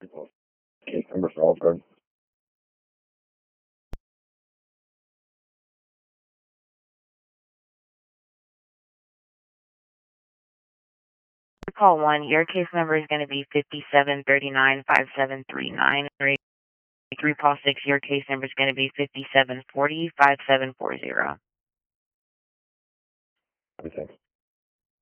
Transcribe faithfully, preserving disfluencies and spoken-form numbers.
Case number for Olive Garden. Call one. Your case number is going to be fifty-seven thirty-nine five seven three nine. Three call six. Your case number is going to be fifty-seven forty five seven four zero. Thanks.